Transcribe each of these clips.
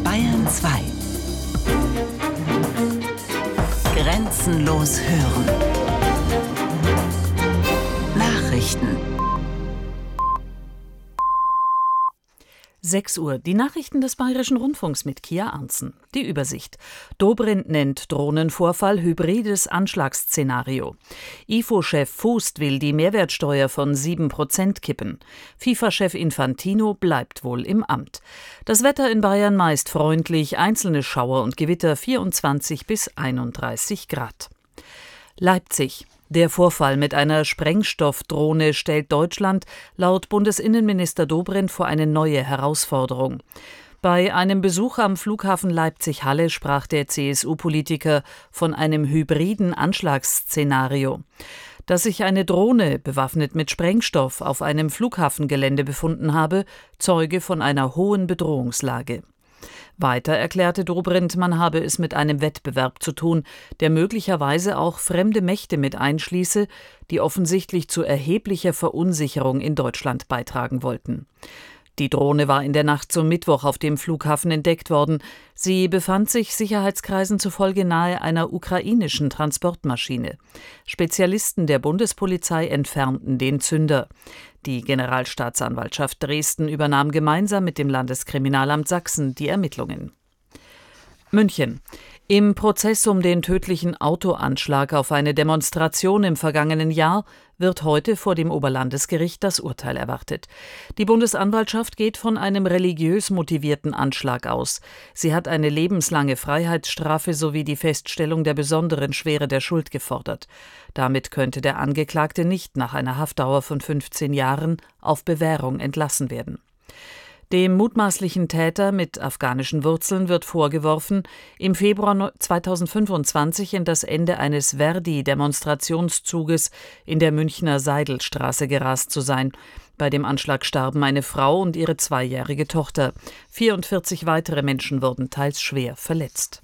Bayern 2. Grenzenlos hören. Nachrichten. 6 Uhr. Die Nachrichten des Bayerischen Rundfunks mit Kia Arntzen. Die Übersicht. Dobrindt nennt Drohnenvorfall hybrides Anschlagsszenario. IFO-Chef Voest will die Mehrwertsteuer von 7% kippen. FIFA-Chef Infantino bleibt wohl im Amt. Das Wetter in Bayern meist freundlich, einzelne Schauer und Gewitter 24 bis 31 Grad. Leipzig. Der Vorfall mit einer Sprengstoffdrohne stellt Deutschland laut Bundesinnenminister Dobrindt vor eine neue Herausforderung. Bei einem Besuch am Flughafen Leipzig-Halle sprach der CSU-Politiker von einem hybriden Anschlagsszenario. Dass sich eine Drohne, bewaffnet mit Sprengstoff, auf einem Flughafengelände befunden habe, zeuge von einer hohen Bedrohungslage. Weiter erklärte Dobrindt, man habe es mit einem Wettbewerb zu tun, der möglicherweise auch fremde Mächte mit einschließe, die offensichtlich zu erheblicher Verunsicherung in Deutschland beitragen wollten. Die Drohne war in der Nacht zum Mittwoch auf dem Flughafen entdeckt worden. Sie befand sich Sicherheitskreisen zufolge nahe einer ukrainischen Transportmaschine. Spezialisten der Bundespolizei entfernten den Zünder. Die Generalstaatsanwaltschaft Dresden übernahm gemeinsam mit dem Landeskriminalamt Sachsen die Ermittlungen. München. Im Prozess um den tödlichen Autoanschlag auf eine Demonstration im vergangenen Jahr wird heute vor dem Oberlandesgericht das Urteil erwartet. Die Bundesanwaltschaft geht von einem religiös motivierten Anschlag aus. Sie hat eine lebenslange Freiheitsstrafe sowie die Feststellung der besonderen Schwere der Schuld gefordert. Damit könnte der Angeklagte nicht nach einer Haftdauer von 15 Jahren auf Bewährung entlassen werden. Dem mutmaßlichen Täter mit afghanischen Wurzeln wird vorgeworfen, im Februar 2025 in das Ende eines Verdi-Demonstrationszuges in der Münchner Seidelstraße gerast zu sein. Bei dem Anschlag starben eine Frau und ihre 2-jährige Tochter. 44 weitere Menschen wurden teils schwer verletzt.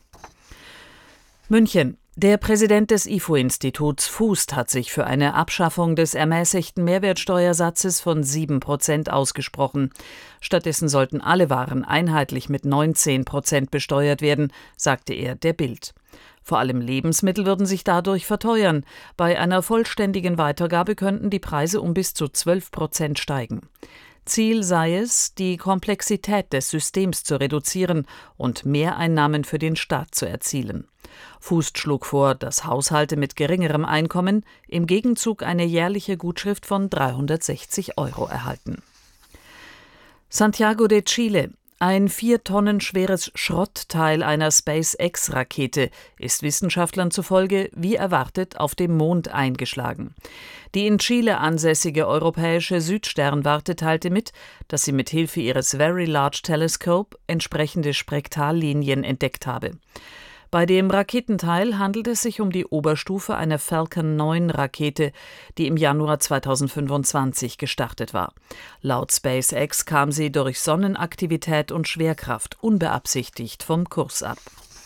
München. Der Präsident des IFO-Instituts Voest hat sich für eine Abschaffung des ermäßigten Mehrwertsteuersatzes von 7% ausgesprochen. Stattdessen sollten alle Waren einheitlich mit 19% besteuert werden, sagte er der Bild. Vor allem Lebensmittel würden sich dadurch verteuern. Bei einer vollständigen Weitergabe könnten die Preise um bis zu 12% steigen. Ziel sei es, die Komplexität des Systems zu reduzieren und Mehreinnahmen für den Staat zu erzielen. Voest schlug vor, dass Haushalte mit geringerem Einkommen im Gegenzug eine jährliche Gutschrift von 360 € erhalten. Santiago de Chile. Ein 4 Tonnen schweres Schrottteil einer SpaceX-Rakete ist Wissenschaftlern zufolge, wie erwartet, auf dem Mond eingeschlagen. Die in Chile ansässige europäische Südsternwarte teilte mit, dass sie mit Hilfe ihres Very Large Telescope entsprechende Spektrallinien entdeckt habe. Bei dem Raketenteil handelt es sich um die Oberstufe einer Falcon 9 Rakete, die im Januar 2025 gestartet war. Laut SpaceX kam sie durch Sonnenaktivität und Schwerkraft unbeabsichtigt vom Kurs ab.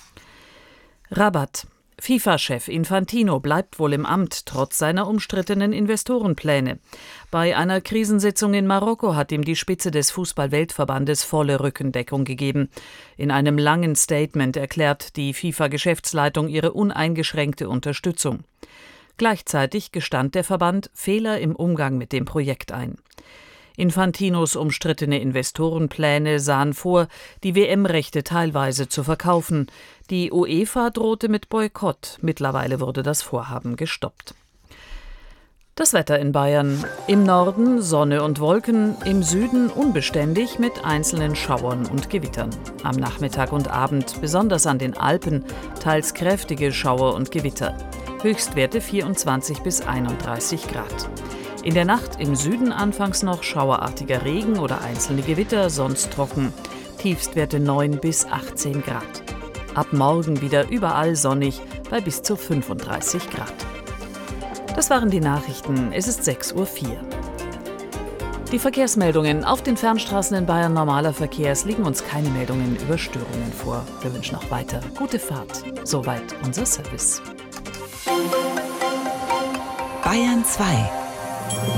Rabat. FIFA-Chef Infantino bleibt wohl im Amt, trotz seiner umstrittenen Investorenpläne. Bei einer Krisensitzung in Marokko hat ihm die Spitze des Fußball-Weltverbandes volle Rückendeckung gegeben. In einem langen Statement erklärt die FIFA-Geschäftsleitung ihre uneingeschränkte Unterstützung. Gleichzeitig gestand der Verband Fehler im Umgang mit dem Projekt ein. Infantinos umstrittene Investorenpläne sahen vor, die WM-Rechte teilweise zu verkaufen. Die UEFA drohte mit Boykott. Mittlerweile wurde das Vorhaben gestoppt. Das Wetter in Bayern. Im Norden Sonne und Wolken, im Süden unbeständig mit einzelnen Schauern und Gewittern. Am Nachmittag und Abend, besonders an den Alpen, teils kräftige Schauer und Gewitter. Höchstwerte 24 bis 31 Grad. In der Nacht im Süden anfangs noch schauerartiger Regen oder einzelne Gewitter, sonst trocken. Tiefstwerte 9 bis 18 Grad. Ab morgen wieder überall sonnig bei bis zu 35 Grad. Das waren die Nachrichten. Es ist 6:04 Uhr. Die Verkehrsmeldungen. Auf den Fernstraßen in Bayern normaler Verkehrs liegen uns keine Meldungen über Störungen vor. Wir wünschen noch weiter gute Fahrt. Soweit unser Service. Bayern 2